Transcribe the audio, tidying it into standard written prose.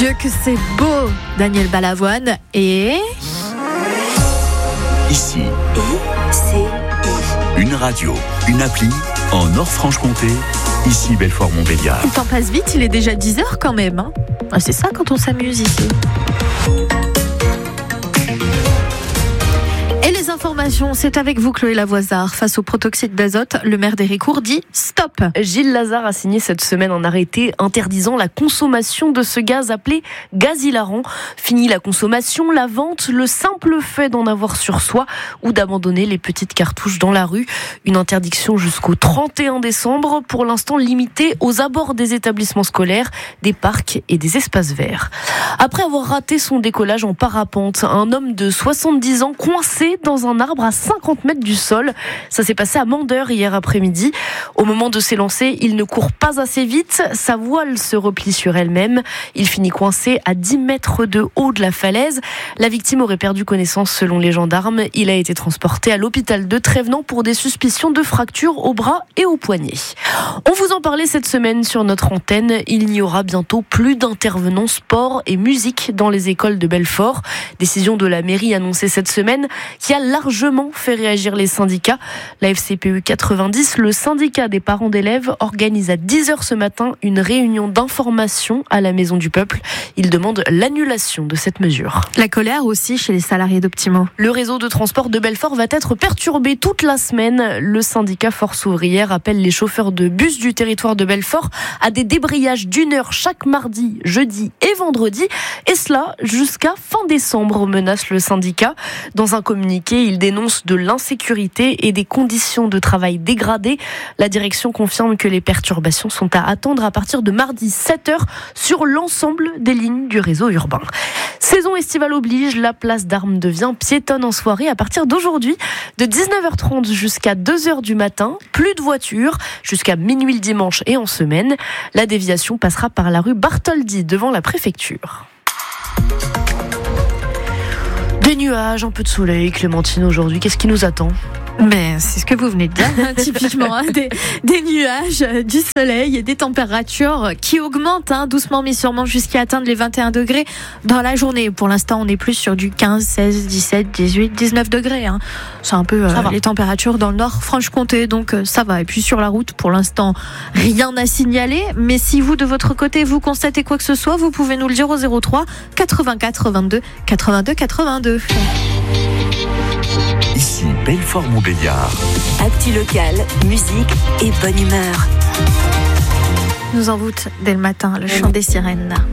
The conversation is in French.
Dieu que c'est beau, Daniel Balavoine et... Ici, ICI. une radio, une appli, en Nord-Franche-Comté, ici Belfort-Montbéliard. Le temps passe vite, il est déjà 10h quand même. Hein. C'est ça quand on s'amuse ici. Et les informations, c'est avec vous Chloé Lavoisard. Face au protoxyde d'azote, le maire d'Héricourt dit stop. Gilles Lazare a signé cette semaine un arrêté interdisant la consommation de ce gaz appelé gaz hilarant. Fini la consommation, la vente, le simple fait d'en avoir sur soi ou d'abandonner les petites cartouches dans la rue. Une interdiction jusqu'au 31 décembre, pour l'instant limitée aux abords des établissements scolaires, des parcs et des espaces verts. Après avoir raté son décollage en parapente, un homme de 70 ans coincé dans un arbre à 50 mètres du sol. Ça s'est passé à Mandeur hier après-midi. Au moment de s'élancer, il ne court pas assez vite. Sa voile se replie sur elle-même. Il finit coincé à 10 mètres de haut de la falaise. La victime aurait perdu connaissance selon les gendarmes. Il a été transporté à l'hôpital de Trévenans pour des suspicions de fractures au bras et au poignet. On vous en parlait cette semaine sur notre antenne. Il n'y aura bientôt plus d'intervenants sport et musique dans les écoles de Belfort. Décision de la mairie annoncée cette semaine qui a largement fait réagir les syndicats. La FCPE 90, le syndicat des parents d'élèves, organise à 10h ce matin une réunion d'information à la Maison du Peuple. Il demande l'annulation de cette mesure. La colère aussi chez les salariés d'Optimo. Le réseau de transport de Belfort va être perturbé toute la semaine. Le syndicat Force Ouvrière appelle les chauffeurs de bus du territoire de Belfort à des débrayages d'1 heure chaque mardi, jeudi et vendredi. Et cela jusqu'à fin décembre, menace le syndicat. Dans un communiqué, il dénonce de l'insécurité et des conditions de travail dégradées. La direction confirme que les perturbations sont à attendre à partir de mardi 7h sur l'ensemble des lignes du réseau urbain. Saison estivale oblige, la place d'Armes devient piétonne en soirée à partir d'aujourd'hui, de 19h30 jusqu'à 2h du matin. Plus de voitures jusqu'à minuit le dimanche et en semaine. La déviation passera par la rue Bartholdi devant la préfecture. Des nuages, un peu de soleil, Clémentine, aujourd'hui, qu'est-ce qui nous attend ? Mais c'est ce que vous venez de dire, typiquement, des nuages, du soleil et des températures qui augmentent doucement mais sûrement jusqu'à atteindre les 21 degrés dans la journée. Pour l'instant, on est plus sur du 15, 16, 17, 18, 19 degrés. C'est un peu les températures dans le nord Franche-Comté, donc ça va. Et puis sur la route, pour l'instant, rien à signaler. Mais si vous, de votre côté, vous constatez quoi que ce soit, vous pouvez nous le dire au 03 84 22 82 82. Ici Belfort-Montbéliard. Actu locale, musique et bonne humeur. Nous envoûte dès le matin le chant des sirènes.